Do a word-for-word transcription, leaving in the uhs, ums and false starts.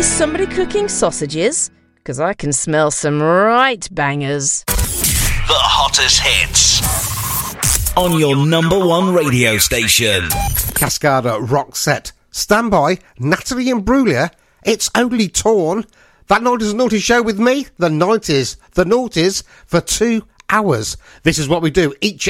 Is somebody cooking sausages? Because I can smell some right bangers. The hottest hits on your number one radio station. Cascada Rock Set. Stand by, Natalie Imbruglia. It's only Torn. That nineties Naughty show with me, the nineties, the noughties, for two hours. This is what we do each